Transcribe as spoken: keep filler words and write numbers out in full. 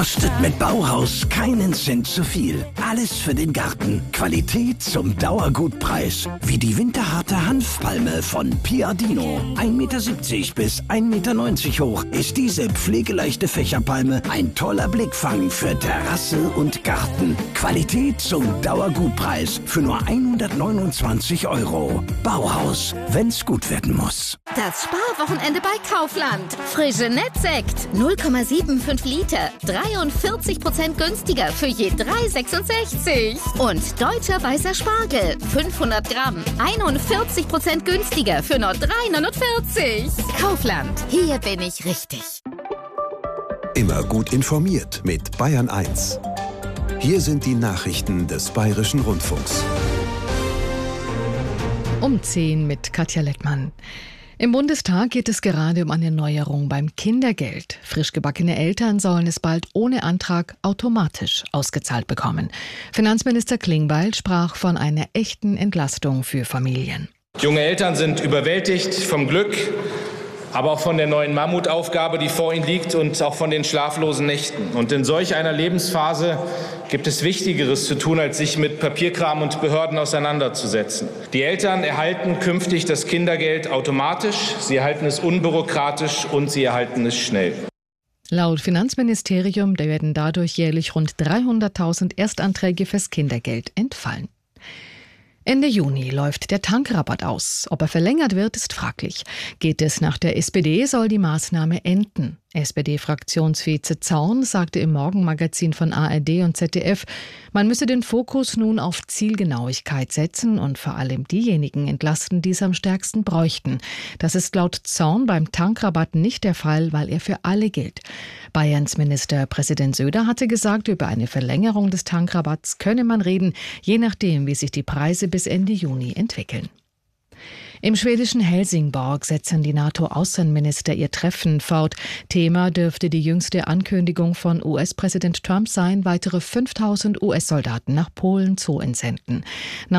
Kostet mit Bauhaus keinen Cent zu viel. Alles für den Garten. Qualität zum Dauergutpreis. Wie die winterharte Hanfpalme von Piadino. ein Meter siebzig bis ein Meter neunzig hoch ist diese pflegeleichte Fächerpalme ein toller Blickfang für Terrasse und Garten. Qualität zum Dauergutpreis für nur hundertneunundzwanzig Euro. Bauhaus, wenn's gut werden muss. Das Sparwochenende bei Kaufland. Frische Nettsekt. null Komma fünfundsiebzig Liter. dreiundvierzig Prozent günstiger für je drei Komma sechsundsechzig. Und deutscher weißer Spargel. fünfhundert Gramm. einundvierzig Prozent günstiger für nur drei Komma neunundvierzig. Kaufland. Hier bin ich richtig. Immer gut informiert mit Bayern eins. Hier sind die Nachrichten des Bayerischen Rundfunks. Um zehn mit Katja Lettmann. Im Bundestag geht es gerade um eine Neuerung beim Kindergeld. Frisch gebackene Eltern sollen es bald ohne Antrag automatisch ausgezahlt bekommen. Finanzminister Klingbeil sprach von einer echten Entlastung für Familien. Junge Eltern sind überwältigt vom Glück, aber auch von der neuen Mammutaufgabe, die vor ihnen liegt, und auch von den schlaflosen Nächten. Und in solch einer Lebensphase gibt es Wichtigeres zu tun, als sich mit Papierkram und Behörden auseinanderzusetzen. Die Eltern erhalten künftig das Kindergeld automatisch, sie erhalten es unbürokratisch und sie erhalten es schnell. Laut Finanzministerium werden dadurch jährlich rund dreihunderttausend Erstanträge fürs Kindergeld entfallen. Ende Juni läuft der Tankrabatt aus. Ob er verlängert wird, ist fraglich. Geht es nach der S P D, soll die Maßnahme enden. S P D-Fraktionsvize Zorn sagte im Morgenmagazin von A R D und Z D F, man müsse den Fokus nun auf Zielgenauigkeit setzen und vor allem diejenigen entlasten, die es am stärksten bräuchten. Das ist laut Zorn beim Tankrabatt nicht der Fall, weil er für alle gilt. Bayerns Ministerpräsident Söder hatte gesagt, über eine Verlängerung des Tankrabatts könne man reden, je nachdem, wie sich die Preise bis Ende Juni entwickeln. Im schwedischen Helsingborg setzen die NATO-Außenminister ihr Treffen fort. Thema dürfte die jüngste Ankündigung von U S-Präsident Trump sein, weitere fünftausend U S-Soldaten nach Polen zu entsenden.